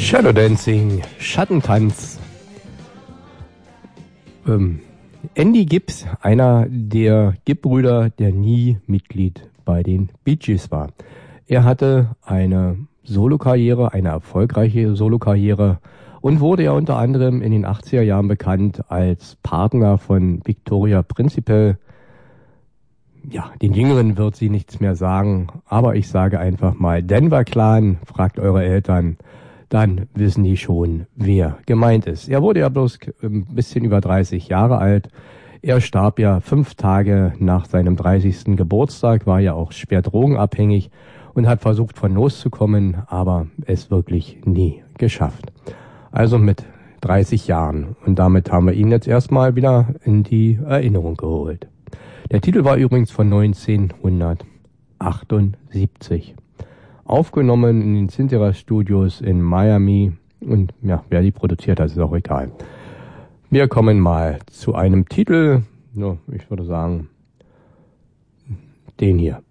Shadow Dancing, Schattentanz. Andy Gibbs, einer der Gibb-Brüder, der nie Mitglied bei den Bee Gees war. Er hatte eine Solokarriere, eine erfolgreiche Solokarriere und wurde ja unter anderem in den 80er Jahren bekannt als Partner von Victoria Principal. Ja, den Jüngeren wird sie nichts mehr sagen, aber ich sage einfach mal Denver Clan, fragt eure Eltern, dann wissen die schon, wer gemeint ist. Er wurde ja bloß ein bisschen über 30 Jahre alt. Er starb ja 5 Tage nach seinem 30. Geburtstag, war ja auch schwer drogenabhängig und hat versucht, von loszukommen, aber es wirklich nie geschafft. Also mit 30 Jahren. Und damit haben wir ihn jetzt erstmal wieder in die Erinnerung geholt. Der Titel war übrigens von 1978. Aufgenommen in den Cinterra Studios in Miami. Und ja, wer die produziert hat, ist auch egal. Wir kommen mal zu einem Titel, ich würde sagen, den hier.